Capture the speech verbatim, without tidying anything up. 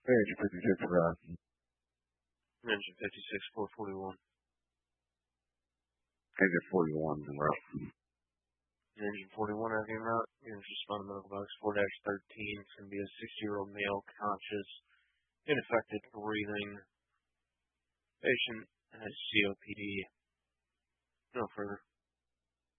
Engine fifty-six route. Engine fifty-six, four forty-one. Engine forty-one en route. Engine forty-one out en route. Units respond to medical box four dash thirteen. It's going to be a sixty-year-old male, conscious, ineffective breathing. Patient has C O P D. No further.